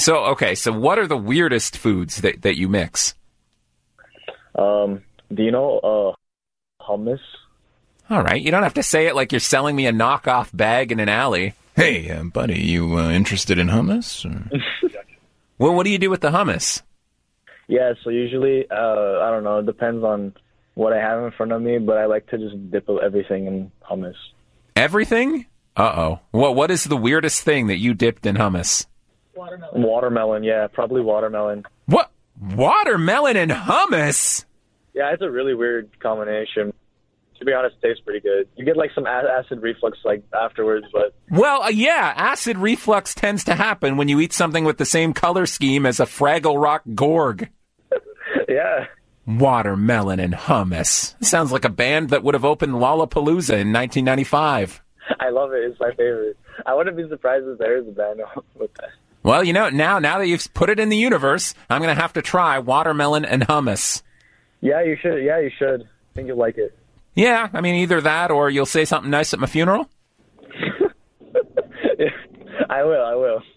So what are the weirdest foods that you mix? Do you know hummus? All right, you don't have to say it like you're selling me a knockoff bag in an alley. Hey, buddy, you interested in hummus? Well, what do you do with the hummus? Yeah, so usually, I don't know, it depends on what I have in front of me, but I like to just dip everything in hummus. Everything? Uh-oh. What is the weirdest thing that you dipped in hummus? Watermelon, yeah, probably watermelon. What? Watermelon and hummus? Yeah, it's a really weird combination. To be honest, it tastes pretty good. You get like some acid reflux like afterwards, but... Well, yeah, acid reflux tends to happen when you eat something with the same color scheme as a Fraggle Rock Gorg. Yeah. Watermelon and hummus. Sounds like a band that would have opened Lollapalooza in 1995. I love it. It's my favorite. I wouldn't be surprised if there is a band with that. Well, you know, now that you've put it in the universe, I'm going to have to try watermelon and hummus. Yeah, you should. I think you'll like it. Yeah, I mean, either that or you'll say something nice at my funeral. I will.